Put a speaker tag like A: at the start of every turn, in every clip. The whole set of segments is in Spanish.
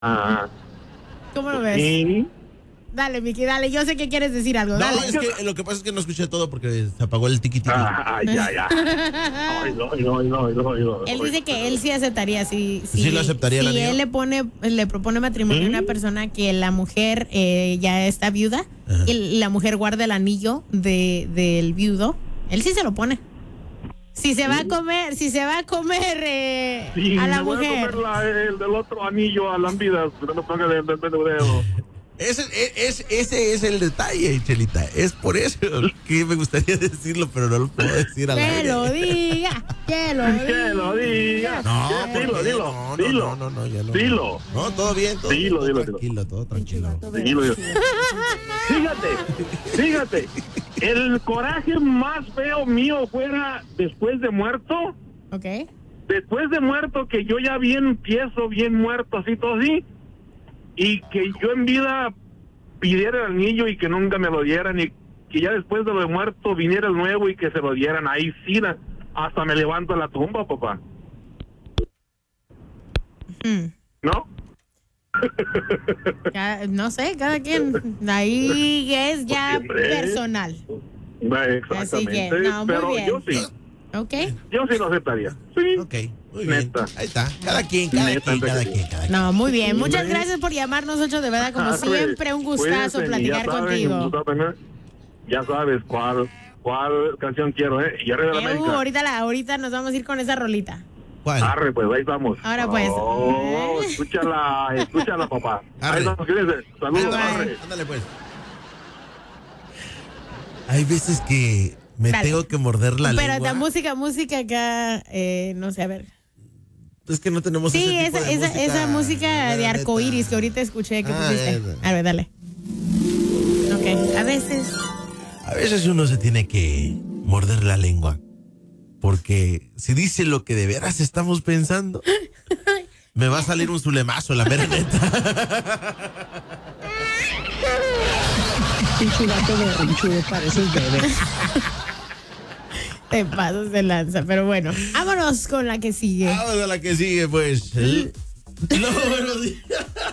A: Ah,
B: ¿Cómo lo ves?
A: sí.
B: Dale, Miki, dale. Yo sé que quieres decir algo.
C: No,
B: Dale.
C: es que lo que pasa es que no escuché todo porque se apagó el tiqui tiqui.
A: Ya. Ay, no.
B: Él dice que él sí aceptaría
C: Sí lo aceptaría el
B: si
C: anillo.
B: él le propone matrimonio a una persona que la mujer ya está viuda.
C: Ajá.
B: Y la mujer guarda el anillo del viudo. Él sí se lo pone. Si se va a comer
A: Sí,
B: a la
A: me voy
B: mujer.
A: a comer el del otro anillo a lambidas, pero no ponga del dedo.
C: Ese es el detalle, Chelita. Es por eso que me gustaría decirlo, pero no lo puedo decir al
B: Que
C: aire.
B: lo diga, que lo diga.
A: Que lo diga.
C: No,
A: Dilo,
C: ¿por qué?
A: dilo.
C: No, ya no.
A: Dilo.
C: No, todo bien, todo
A: Dilo,
C: bien, todo
A: dilo.
C: tranquilo, todo tranquilo.
A: Dilo. Fíjate. El coraje más feo mío fuera después de muerto.
B: Ok.
A: Después de muerto, que yo ya bien muerto, así, todo así. Y que yo en vida pidiera el anillo y que nunca me lo dieran. Y que ya después de lo de muerto viniera el nuevo y que se lo dieran. Ahí sí, hasta me levanto a la tumba, papá. ¿No?
B: No sé, cada quien. Ahí es ya
A: Siempre.
B: personal.
A: Exactamente.
B: Así que, no, muy
A: pero
B: bien.
A: yo sí.
B: Ok.
A: Yo sí lo aceptaría. Sí.
C: Ok, muy
A: Neta.
C: bien. Ahí está. Cada quien.
B: No, muy bien. Muchas gracias por llamarnos, Ocho. De verdad, como siempre, un gustazo
A: Cuídense,
B: platicar
A: ya saben,
B: contigo.
A: Ya sabes cuál canción quiero, ¿eh? Y arriba de América.
B: Ahorita nos vamos a ir con esa rolita.
C: ¿Cuál?
A: Arre, pues, ahí estamos.
B: Ahora, pues.
A: Escúchala, papá.
C: Arre.
A: Ahí estamos, cuídense. Saludos,
B: Bye, bye.
A: arre.
C: Ándale, pues. Hay veces que me
B: Dale.
C: tengo que morder la
B: Pero
C: lengua.
B: la música acá, no sé, a ver.
C: Es que no tenemos
B: Sí,
C: ese tipo de
B: esa música de
C: neta.
B: arcoíris que ahorita escuché que
C: Ah,
B: pusiste.
C: esa.
B: A ver, dale. Ok, a veces.
C: A veces uno se tiene que morder la lengua. Porque si dice lo que de veras estamos pensando, me va a salir un zulemazo, la mera neta.
D: Pinche vato berrinchudo, pareces bebé.
B: Te pasas de lanza, pero bueno. Vámonos con la que sigue.
C: Vamos a la que sigue, pues. Lobo, buenos días.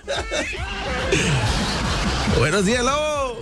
C: Buenos días, Lobo.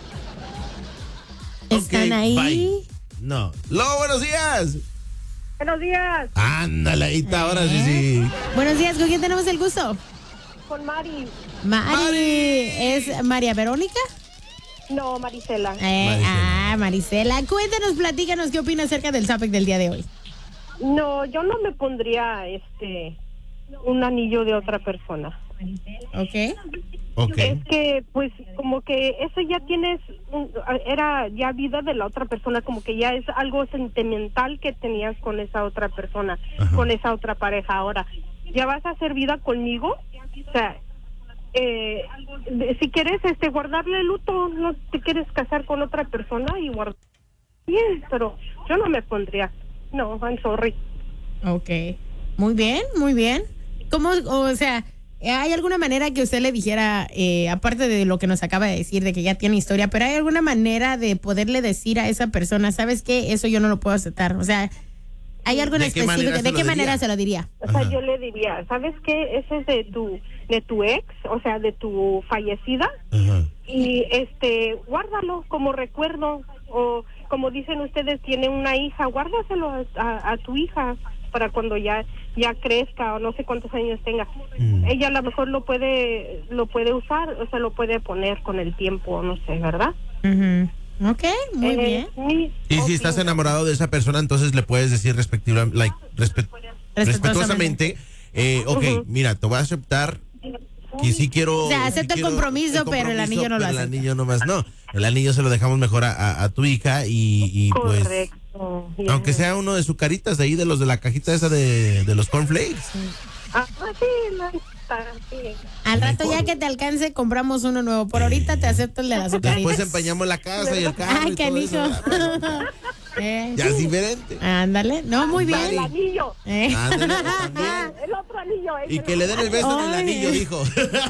B: ¿Están
C: Ok,
B: ahí?
C: bye. No. Lobo, buenos días.
E: Buenos días,
C: Ándale, ahí está, ahora sí.
B: Buenos días, ¿con quién tenemos el gusto?
E: con Mari.
B: Mari. ¿Es María Verónica?
E: No, Marisela.
B: Marisela. Cuéntanos, platícanos qué opinas acerca del Zapec del día de hoy.
E: No, yo no me pondría un anillo de otra persona.
B: Ok.
C: Ok.
E: Es que, pues, como que eso ya era ya vida de la otra persona, como que ya es algo sentimental que tenías con esa otra persona,
C: Ajá.
E: con esa otra pareja. Ahora, ¿ya vas a hacer vida conmigo? O sea, si quieres guardarle el luto, no te quieres casar con otra persona y guardar bien, pero yo no me pondría. No, I'm sorry.
B: Ok. Muy bien, muy bien. ¿Cómo, o sea, hay alguna manera que usted le dijera, aparte de lo que nos acaba de decir, de que ya tiene historia, pero hay alguna manera de poderle decir a esa persona, ¿sabes qué? Eso yo no lo puedo aceptar. O sea, ¿hay algo en
C: ¿De qué
B: específico?
C: manera
B: ¿De
C: se
B: qué
C: lo
B: manera
C: diría?
B: se lo diría?
E: O sea,
C: Ajá.
E: yo le diría, ¿sabes qué? Ese es de tu ex, o sea, de tu fallecida,
C: Ajá.
E: y guárdalo como recuerdo, o como dicen ustedes, tiene una hija, guárdaselo a tu hija para cuando ya crezca o no sé cuántos años tenga. Ella a lo mejor lo puede usar, o sea, lo puede poner con el tiempo, no sé, ¿verdad?
B: Ok, muy bien.
C: Y si estás enamorado de esa persona, entonces le puedes decir respetuosamente, ok, mira, te voy a aceptar que sí quiero...
B: O sea, acepto el compromiso, pero el anillo no lo
C: pero el
B: acepta.
C: anillo nomás no. El anillo se lo dejamos mejor a tu hija y pues...
E: Correcto.
C: Aunque sea uno de sus caritas, de ahí de los de la cajita esa de los cornflakes.
E: Sí, no está, sí.
B: Al rato ya que te alcance, compramos uno nuevo. Por ahorita te acepto el de las azucaritas.
C: Después empañamos la casa y el carro
B: Ay,
C: y
B: qué
C: todo
B: lindo.
C: eso. Ya es diferente.
B: Ándale. No, muy
E: El
B: bien.
E: anillo,
C: Ándale, también.
E: el otro anillo.
C: Y que le den el beso en el
B: Ay.
C: anillo, dijo.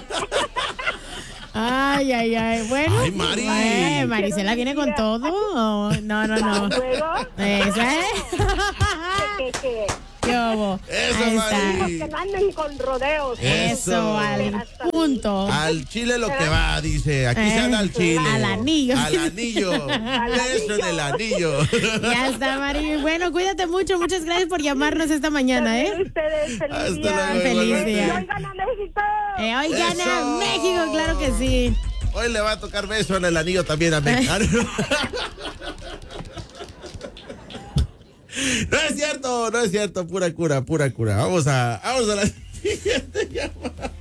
B: Ay. Bueno.
C: Ay, Mari.
B: Marisela viene con todo. No.
E: Luego,
B: Eso es.
E: que
B: ¿Qué hubo?
C: Eso,
B: Ahí está.
C: Mari.
E: Que no anden con rodeos.
B: Eso, al punto.
C: Al chile lo que va, dice. Aquí se habla al chile.
B: Al anillo.
C: Al anillo. Eso en el anillo.
B: Ya está, Mari. Bueno, cuídate mucho. Muchas gracias por llamarnos esta mañana,
E: También ustedes, feliz
C: Hasta
E: día.
C: luego,
B: Feliz
C: igualmente.
B: día.
E: ¡Oigan a México!
B: Hoy gana
C: Eso.
B: México, claro que sí.
C: Hoy le va a tocar beso en el anillo también a México. No es cierto, pura cura. Vamos a la siguiente llamada.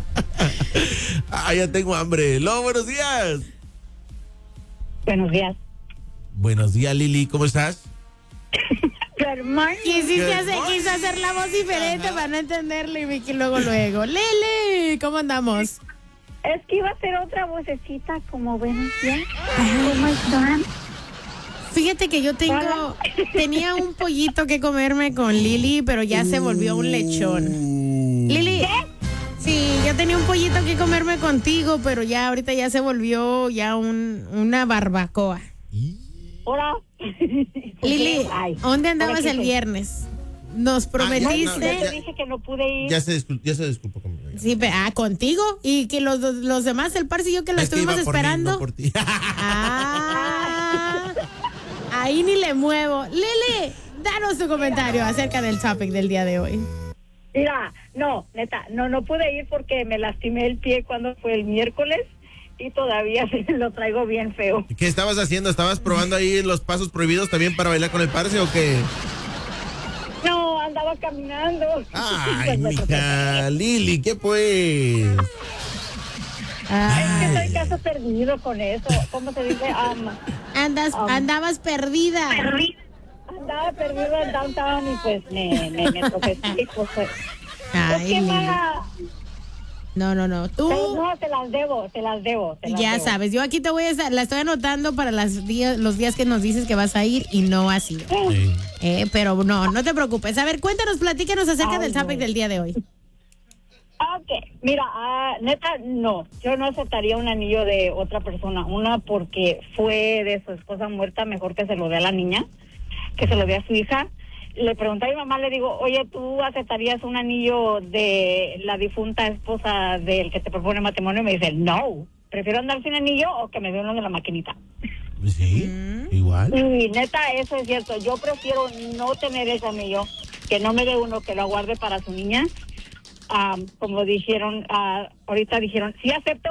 C: Ya tengo hambre. Hello, buenos días.
E: Buenos días.
C: Buenos días, Lili, ¿cómo estás?
E: Hermano.
B: Quiso hacer la voz diferente para no entenderle y Vicky luego. Lele, ¿cómo andamos?
E: Es que iba a hacer otra vocecita como buenos días. ¿Cómo están?
B: Fíjate que yo tenía un pollito que comerme con Lili, pero ya se volvió un lechón. Lili, sí, yo tenía un pollito que comerme contigo, pero ya ahorita ya se volvió ya una barbacoa.
E: Hola.
B: Lili,
E: Ay,
B: ¿dónde andabas
E: ¿por qué
B: el
E: qué?
B: viernes? Nos prometiste.
E: Te dije que no pude ir.
C: Ya se disculpó conmigo.
B: Sí, contigo y que los demás, el Parsi y yo que lo
C: Es que
B: estuvimos
C: iba por mí,
B: esperando.
C: no por ti.
B: Ahí ni le muevo. Lili, danos tu comentario acerca del topic del día de hoy.
E: Mira, no, neta, no pude ir porque me lastimé el pie cuando fue el miércoles y todavía lo traigo bien feo.
C: ¿Qué estabas haciendo? ¿Estabas probando ahí los pasos prohibidos también para bailar con el parce o qué?
E: No, andaba caminando.
C: Ay, mija, Lili, ¿qué pues?
E: Es que estoy caso perdido con eso. ¿Cómo se dice?
B: Andabas perdida.
E: Andaba perdido en downtown y pues me tropecé. Y pues,
B: Ay,
E: ¿qué
B: Lili.
E: más?
B: No. Tú
E: Pero no, te las debo.
B: ya sabes, yo aquí la estoy anotando para los días que nos dices que vas a ir y no has ido.
C: Sí.
B: Pero no te preocupes. A ver, platícanos acerca del topic del día de hoy.
E: Ok, mira, neta, no, yo no aceptaría un anillo de otra persona. Una, porque fue de su esposa muerta, mejor que se lo dé a la niña, que se lo dé a su hija. Le pregunté a mi mamá, le digo, oye, ¿tú aceptarías un anillo de la difunta esposa del que te propone matrimonio? Y me dice, no, prefiero andar sin anillo o que me dé uno de la maquinita.
C: Sí, igual.
E: Y neta, eso es cierto, yo prefiero no tener ese anillo, que no me dé uno, que lo aguarde para su niña. Como dijeron, ahorita dijeron, sí acepto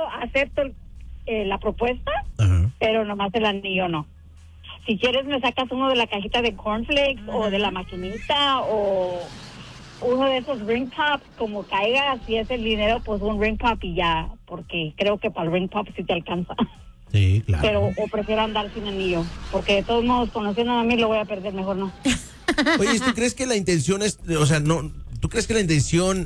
E: la propuesta,
C: Ajá.
E: pero nomás el anillo no. Si quieres me sacas uno de la cajita de cornflakes o de la maquinita o uno de esos ring pops, como caiga, si es el dinero, pues un ring pop y ya, porque creo que para el ring pop sí te alcanza.
C: Sí, claro.
E: Pero o prefiero andar sin anillo, porque de todos modos, conociendo a mí, lo voy a perder, mejor no.
C: Oye, ¿tú crees que la intención ¿tú crees que la intención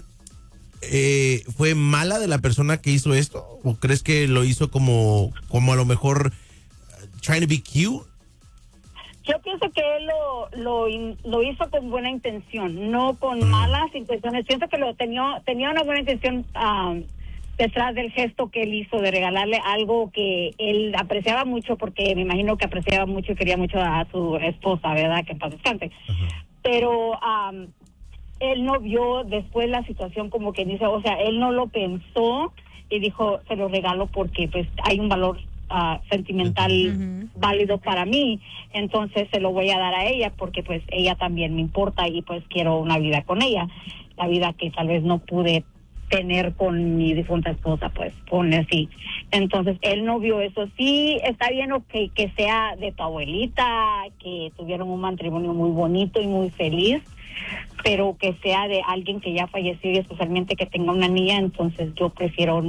C: fue mala de la persona que hizo esto? ¿O crees que lo hizo como a lo mejor trying to be cute?
E: Yo pienso que él lo hizo con buena intención, no con malas intenciones. Pienso que tenía una buena intención detrás del gesto que él hizo de regalarle algo que él apreciaba mucho, porque me imagino que apreciaba mucho y quería mucho a su esposa, ¿verdad? Que en paz descanse. Pero él no vio después la situación como que dice, o sea, él no lo pensó y dijo, se lo regalo porque pues hay un valor sentimental válido para mí, entonces se lo voy a dar a ella porque pues ella también me importa y pues quiero una vida con ella, la vida que tal vez no pude tener con mi difunta esposa, pues pone así. Entonces él no vio eso. Sí, está bien que sea de tu abuelita, que tuvieron un matrimonio muy bonito y muy feliz, pero que sea de alguien que ya falleció y especialmente que tenga una niña, entonces yo prefiero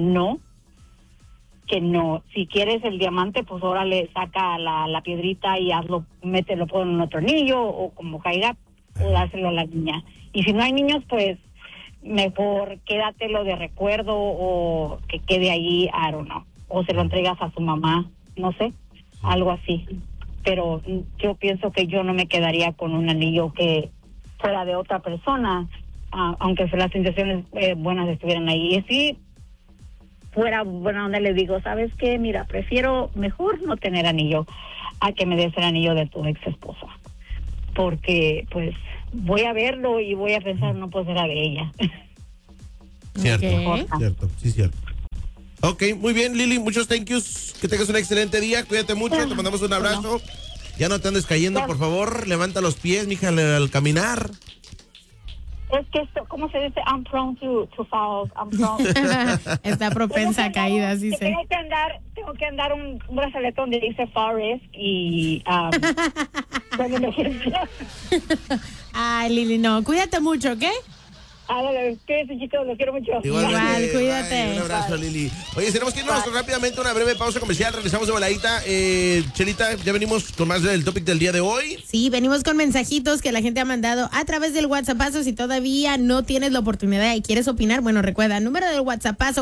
E: que no. Si quieres el diamante, pues órale, saca la piedrita y mételo por un otro anillo o como caiga, o dáselo a la niña. Y si no hay niños, pues mejor quédatelo de recuerdo o que quede ahí, I don't know, o se lo entregas a su mamá, no sé, algo así. Pero yo pienso que yo no me quedaría con un anillo que fuera de otra persona, aunque las intenciones buenas estuvieran ahí. Y si fuera buena onda, le digo, ¿sabes qué? Mira, prefiero mejor no tener anillo a que me des el anillo de tu ex esposa.
F: porque pues voy a verlo y voy a pensar, no, pues era de ella.
C: Cierto,
B: Ok.
C: cierto, sí, cierto. Ok, muy bien, Lili, muchos thank yous. Que tengas un excelente día, cuídate mucho, te mandamos un abrazo. Ya no te andes cayendo, por favor, levanta los pies, mija, al caminar.
F: Es que esto, ¿cómo se dice? I'm prone to falls. I'm prone.
B: Está propensa a caídas, dice.
F: Tengo que andar un brazalete donde dice Forest y cuando emergencia.
B: Ay, Lili, no, cuídate mucho, ¿ok?
F: Cuídense, chicos, los quiero mucho.
B: Igual, cuídate.
C: Bye, un abrazo, Lili. Oye, tenemos que irnos rápidamente a una breve pausa comercial. Regresamos de voladita. Chelita, ya venimos con más del topic del día de hoy.
B: Sí, venimos con mensajitos que la gente ha mandado a través del WhatsAppazo. Si todavía no tienes la oportunidad y quieres opinar, bueno, recuerda, número del WhatsAppazo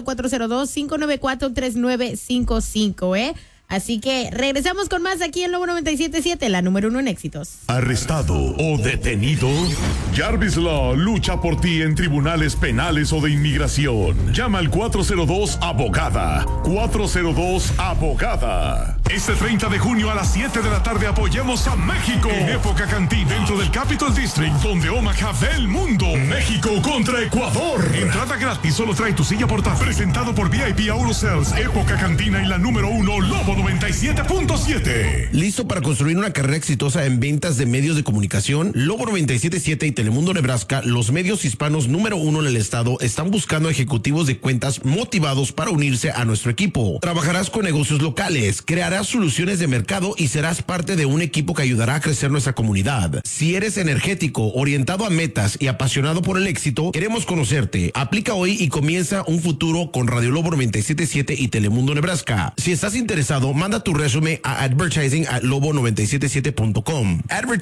B: 402-594-3955, ¿eh? Así que regresamos con más aquí en Lobo 97.7, la número 1 en éxitos.
G: ¿Arrestado o detenido? Jarvis Law lucha por ti en tribunales penales o de inmigración. Llama al 402-ABOGADA. 402-ABOGADA. Este 30 de junio a las 7 de la tarde apoyemos a México en Época Cantina dentro del Capital District, donde Omaha ve el mundo. México contra Ecuador. Entrada gratis, solo trae tu silla portátil. Presentado por VIP Autosales, Época Cantina y la número 1 Lobo 97.7.
C: ¿Listo para construir una carrera exitosa en ventas de medios de comunicación? Lobo 97.7 y Telemundo Nebraska, los medios hispanos número 1 en el estado, están buscando ejecutivos de cuentas motivados para unirse a nuestro equipo. Trabajarás con negocios locales, crearás soluciones de mercado y serás parte de un equipo que ayudará a crecer nuestra comunidad. Si eres energético, orientado a metas y apasionado por el éxito, queremos conocerte. Aplica hoy y comienza un futuro con Radio Lobo 97.7 y Telemundo Nebraska. Si estás interesado, manda tu resumen a advertising@lobo977.com.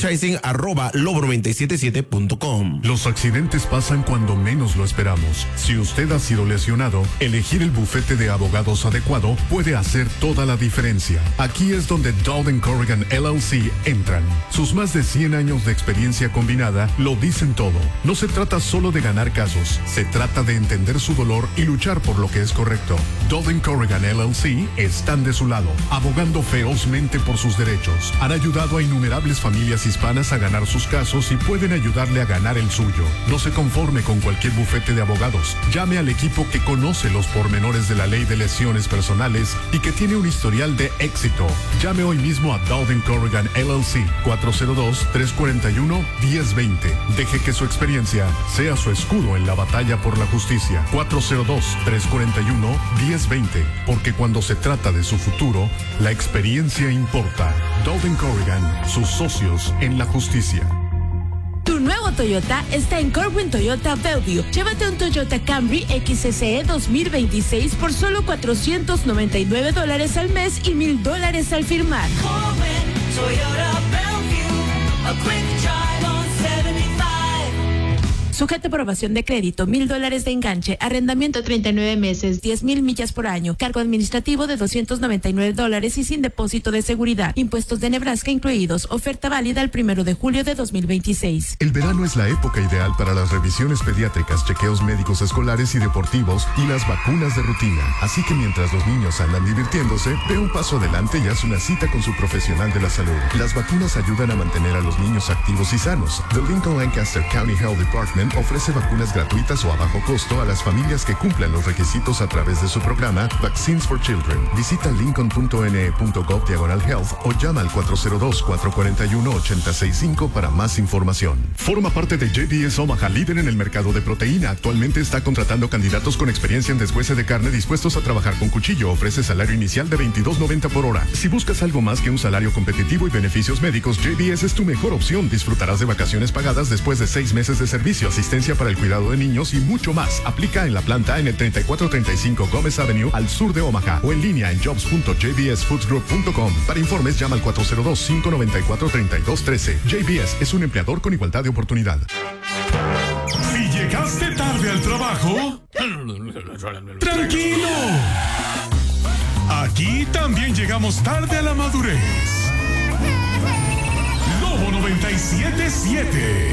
C: advertising@lobo977.com.
G: Los accidentes pasan cuando menos lo esperamos. Si usted ha sido lesionado, elegir el bufete de abogados adecuado puede hacer toda la diferencia. Aquí es donde Dowden Corrigan LLC entran. Sus más de 100 años de experiencia combinada lo dicen todo. No se trata solo de ganar casos, se trata de entender su dolor y luchar por lo que es correcto. Dowden Corrigan LLC están de su lado, abogando ferozmente por sus derechos. Han ayudado a innumerables familias hispanas a ganar sus casos y pueden ayudarle a ganar el suyo. No se conforme con cualquier bufete de abogados. Llame al equipo que conoce los pormenores de la ley de lesiones personales y que tiene un historial de éxito. Llame hoy mismo a Dowden Corrigan LLC 402-341-1020. Deje que su experiencia sea su escudo en la batalla por la justicia. 402-341-1020. Porque cuando se trata de su futuro, la experiencia importa. Dowden Corrigan, sus socios en la justicia.
H: Tu nuevo Toyota está en Corwin Toyota Bellevue. Llévate un Toyota Camry XSE 2026 por solo $499 al mes y $1,000 al firmar.
I: Corwin Toyota Bellevue, a quick drive on 75.
H: Sujeta aprobación de crédito, $1,000 de enganche, arrendamiento 39 meses, 10,000 millas por año, cargo administrativo de $299 y sin depósito de seguridad. Impuestos de Nebraska incluidos. Oferta válida el 1 de julio de 2026.
G: El verano es la época ideal para las revisiones pediátricas, chequeos médicos escolares y deportivos y las vacunas de rutina. Así que mientras los niños andan divirtiéndose, ve un paso adelante y haz una cita con su profesional de la salud. Las vacunas ayudan a mantener a los niños activos y sanos. The Lincoln Lancaster County Health Department ofrece vacunas gratuitas o a bajo costo a las familias que cumplan los requisitos a través de su programa Vaccines for Children. Visita lincoln.ne.gov/health o llama al 402-441-8065 para más información. Forma parte de JBS Omaha, líder en el mercado de proteína. Actualmente está contratando candidatos con experiencia en deshuese de carne dispuestos a trabajar con cuchillo. Ofrece salario inicial de $22.90 por hora. Si buscas algo más que un salario competitivo y beneficios médicos, JBS es tu mejor opción. Disfrutarás de vacaciones pagadas después de 6 meses de servicio, asistencia para el cuidado de niños y mucho más. Aplica en la planta en el 3435 Gómez Avenue al sur de Omaha o en línea en jobs.jbsfoodsgroup.com. Para informes llama al 402-594-3213. JBS es un empleador con igualdad de oportunidad. Si llegaste tarde al trabajo, tranquilo. Aquí también llegamos tarde a la madurez. Lobo 97.7.